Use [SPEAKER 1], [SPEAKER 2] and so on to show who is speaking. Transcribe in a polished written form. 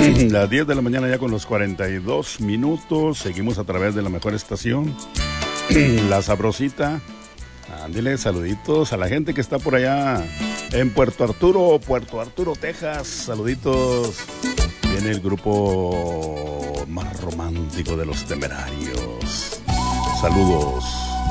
[SPEAKER 1] Las 10 de la mañana ya con los 42 minutos. Seguimos a través de la mejor estación, La Sabrosita. Ándale, saluditos a la gente que está por allá en Puerto Arturo, Texas. Saluditos. Viene el grupo más romántico de los Temerarios. Saludos.